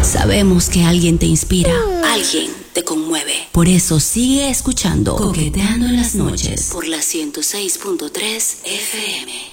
Sabemos que alguien te inspira, alguien te conmueve. Por eso sigue escuchando Coqueteando en las noches por la 106.3 FM.